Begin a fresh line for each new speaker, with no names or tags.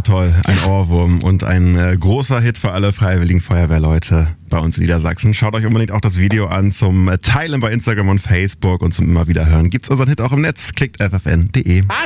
toll, ein Ohrwurm und ein großer Hit für alle freiwilligen Feuerwehrleute bei uns in Niedersachsen. Schaut euch unbedingt auch das Video an zum Teilen bei Instagram und Facebook und zum immer wieder hören. Gibt's unseren Hit auch im Netz. Klickt ffn.de.